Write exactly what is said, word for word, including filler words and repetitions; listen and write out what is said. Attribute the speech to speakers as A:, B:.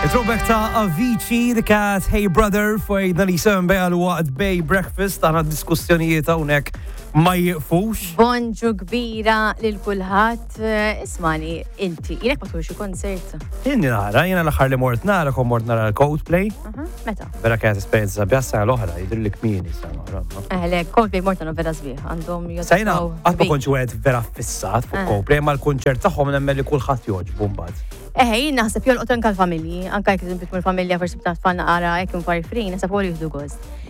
A: Throwback ta' Avicii, the cat, Hey Brother, fwejna li sem beja l-waqt bej breakfast, għana diskussjonijiet hawnhekk ma jiqfux.
B: Bonġu kbira lil kulħadd. Ismani, inti, jilek ma tħurxu konsert.
A: Inni nara, jena l-aħħar li mort nara, kom mort nara l-Coldplay.
B: Meta?
A: Vera kienet esperienza bjassa l-oħra, jidrillik min jissa l-oħra.
B: Eħle, Coldplay mortanu vera zbieħ, għandhom
A: Sajna, għatma konċu għed vera fissat fuq Coldplay, ma l-konċert taħħom nemmen li kullħat joġbu mbagħad.
B: Eħe, naħseb jolqot anka l-familji, anka jek tiżimbit mill-familja forsi b'tat tfal naqara jek farifrin, naħseb għol jihdu gost.